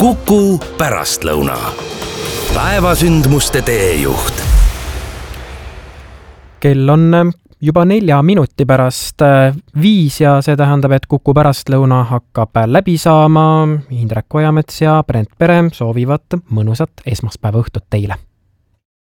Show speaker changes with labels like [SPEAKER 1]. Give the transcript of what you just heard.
[SPEAKER 1] Kuku pärastlõuna. Päevasündmuste teejuht.
[SPEAKER 2] Kell on juba 4 minuti pärast 5 ja see tähendab, et Kuku pärastlõuna hakkab läbi saama. Indrek Ojamets ja Brent Pere soovivad mõnusat esmaspäeva õhtut teile.